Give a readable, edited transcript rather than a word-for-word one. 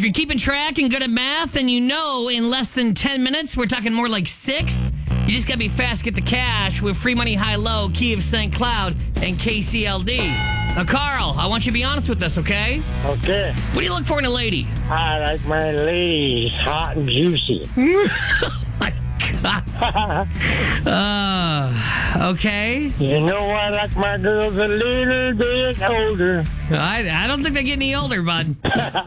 If you're keeping track and good at math, and you know in less than 10 minutes, we're talking more like 6, you just got to be fast, get the cash with free money, high-low, Key of St. Cloud, and KCLD. Now, Carl, I want you to be honest with us, okay? Okay. What do you look for in a lady? I like my ladies hot and juicy. My God. Okay. You know I like my girls a little bit older. I don't think they get any older, bud.